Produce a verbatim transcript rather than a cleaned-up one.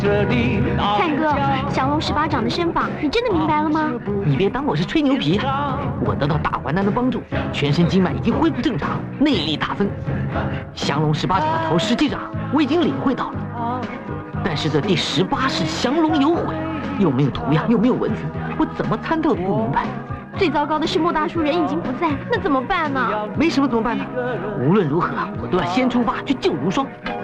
灿哥，降龙十八掌的身法，你真的明白了吗？ 你别当我是吹牛皮，我得到大环丹的帮助，全身经脉已经恢复正常，内力大增。降龙十八掌的头十七掌，我已经领会到了。但是这第十八式降龙有悔，又没有图样，又没有文字，我怎么参透都不明白。 最糟糕的是莫大叔人已经不在，那怎么办呢？ 没什么怎么办呢？无论如何，我都要先出发去救无双。